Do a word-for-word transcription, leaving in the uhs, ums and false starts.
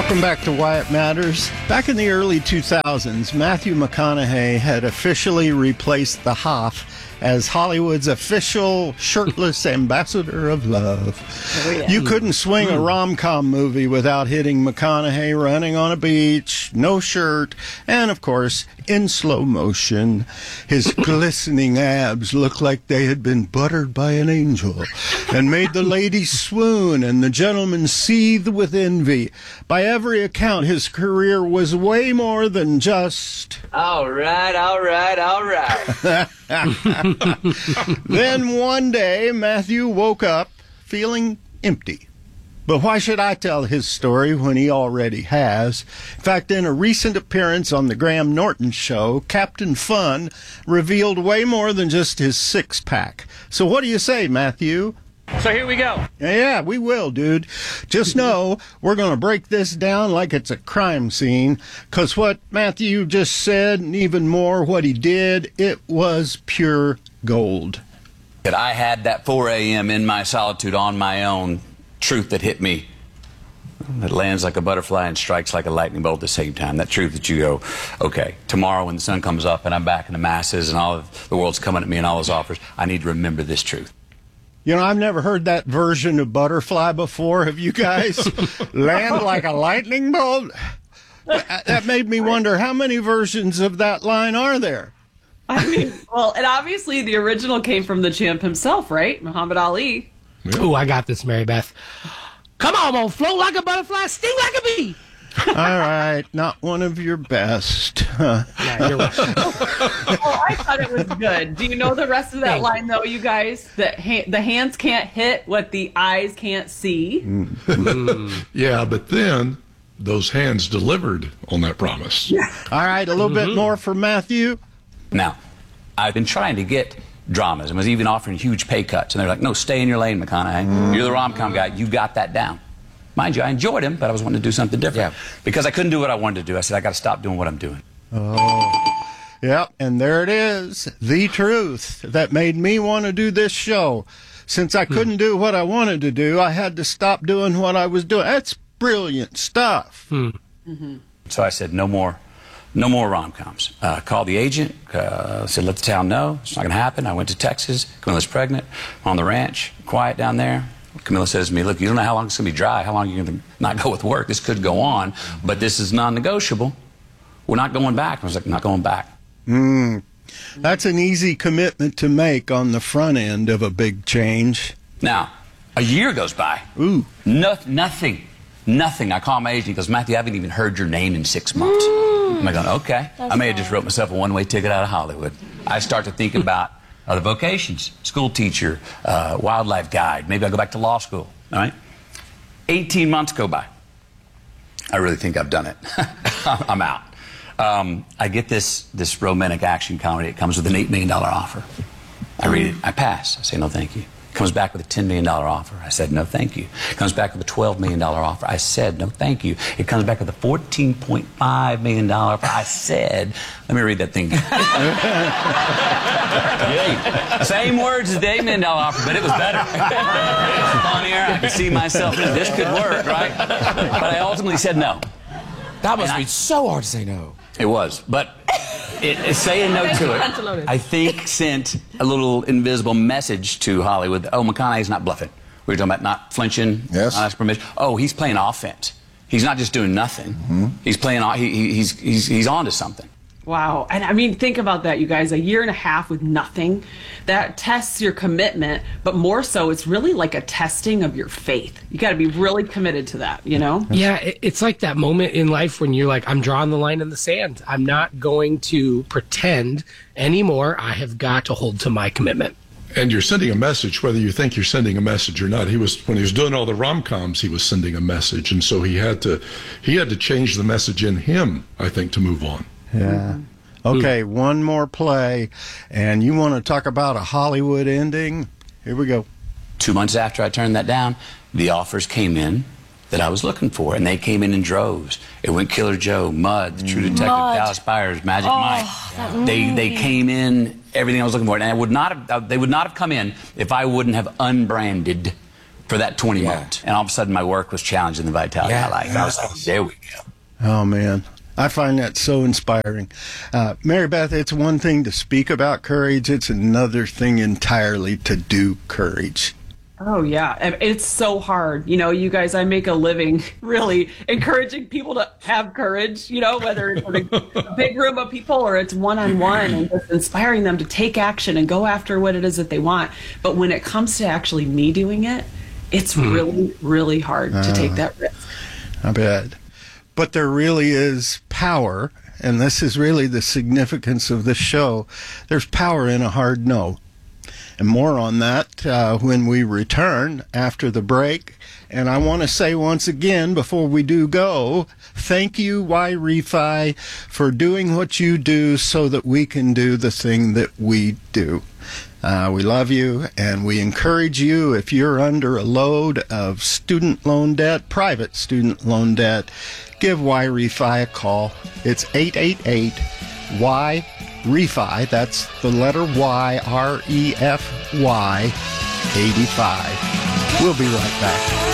Welcome back to Why It Matters. Back in the early two thousands, Matthew McConaughey had officially replaced the Hoff as Hollywood's official shirtless ambassador of love. Oh, yeah. You couldn't swing a rom-com movie without hitting McConaughey running on a beach, no shirt, and, of course, in slow motion. His glistening abs looked like they had been buttered by an angel and made the ladies swoon and the gentlemen seethe with envy. By every account, his career was way more than just... All right, all right, all right. Then one day, Matthew woke up feeling empty. But why should I tell his story when he already has? In fact, in a recent appearance on the Graham Norton show, Captain Fun revealed way more than just his six-pack. So what do you say, Matthew? So here we go. Yeah, we will, dude. Just know we're going to break this down like it's a crime scene, because what Matthew just said, and even more what he did, it was pure gold. That I had that four a.m. in my solitude on my own truth that hit me. That lands like a butterfly and strikes like a lightning bolt at the same time. That truth that you go, okay, tomorrow when the sun comes up and I'm back in the masses and all of the world's coming at me and all those offers, I need to remember this truth. You know, I've never heard that version of Butterfly before. Have you guys? Land like a lightning bolt? That made me wonder, how many versions of that line are there? I mean, well, and obviously the original came from the champ himself, right? Muhammad Ali. Ooh, I got this, Mary Beth. Come on, man, float like a butterfly, sting like a bee. All right, not one of your best. Yeah, you're right. Oh, I thought it was good. Do you know the rest of that line, though, you guys? That ha- the hands can't hit what the eyes can't see. Mm. Yeah, but then those hands delivered on that promise. Yeah. All right, a little mm-hmm. bit more for Matthew. Now, I've been trying to get dramas and was even offering huge pay cuts. And they're like, no, stay in your lane, McConaughey. Mm. You're the rom-com guy. You got that down. Mind you, I enjoyed him, but I was wanting to do something different. Yeah. Because I couldn't do what I wanted to do. I said, I got to stop doing what I'm doing. Oh, yep, and there it is, the truth that made me want to do this show. Since I couldn't hmm. do what I wanted to do, I had to stop doing what I was doing. That's brilliant stuff. Hmm. Mm-hmm. So I said, no more, no more rom-coms. Uh, called the agent, uh, said, let the town know. It's not going to happen. I went to Texas. Camilla's pregnant. I'm on the ranch, quiet down there. Camilla says to me, look, you don't know how long it's going to be dry, how long you're going to not go with work. This could go on, but this is non-negotiable. We're not going back. I was like, not going back. Mm. That's an easy commitment to make on the front end of a big change. Now, a year goes by. Ooh. No, nothing. Nothing. I call my agent. He goes, Matthew, I haven't even heard your name in six months. Mm. I'm like, okay. That's I may have just wrote myself a one-way ticket out of Hollywood. I start to think about other vocations, school teacher, uh, wildlife guide. Maybe I'll go back to law school, all right? eighteen months go by. I really think I've done it. I'm out. Um, I get this, this romantic action comedy. It comes with an eight million dollars offer. I read it. I pass. I say, no, thank you. It comes back with a ten million dollars offer. I said, no, thank you. It comes back with a twelve million dollars offer. I said, no, thank you. It comes back with a fourteen point five million dollars offer. I said, let me read that thing. Same words as the eight million dollars offer, but it was better. Funnier. I could see myself in it. This could work, right? But I ultimately said no. That must and be I, so hard to say no. It was, but it, it, saying no to it, I think sent a little invisible message to Hollywood. Oh, McConaughey's not bluffing. We were talking about not flinching, yes. not asking permission. Oh, he's playing offense. He's not just doing nothing. Mm-hmm. He's playing. He, he's he's he's on to something. Wow. And I mean, think about that, you guys. A year and a half with nothing. That tests your commitment, but more so, it's really like a testing of your faith. You got to be really committed to that, you know? Yeah, it's like that moment in life when you're like, I'm drawing the line in the sand. I'm not going to pretend anymore. I have got to hold to my commitment. And you're sending a message, whether you think you're sending a message or not. He was, when he was doing all the rom-coms, he was sending a message. And so he had to, he had to change the message in him, I think, to move on. Yeah. Okay, Ooh. One more play, and you want to talk about a Hollywood ending? Here we go. Two months after I turned that down, the offers came in that I was looking for, and they came in in droves. It went Killer Joe, Mud, The True Detective, Mud. Dallas Buyers, Magic oh, Mike. They they came in everything I was looking for, and I would not have, they would not have come in if I wouldn't have unbranded for that twenty Yeah. moments. And all of a sudden, my work was challenging the vitality Yeah. of my life. I was like, there we go. Oh, man. I find that so inspiring. Uh, Mary Beth, it's one thing to speak about courage. It's another thing entirely to do courage. Oh, yeah. And it's so hard. You know, you guys, I make a living really encouraging people to have courage, you know, whether it's in a big room of people or it's one-on-one, and just inspiring them to take action and go after what it is that they want. But when it comes to actually me doing it, it's really, really hard to take that risk. I bet. But there really is power, and this is really the significance of this show. There's power in a hard no. And more on that uh, when we return after the break. And I want to say once again, before we do go, thank you, Y-Refi, for doing what you do so that we can do the thing that we do. Uh, we love you, and we encourage you, if you're under a load of student loan debt, private student loan debt, give Y-Refi a call. It's eight eight eight Y Refi. That's the letter Y, R E F Y, eighty-five. We'll be right back.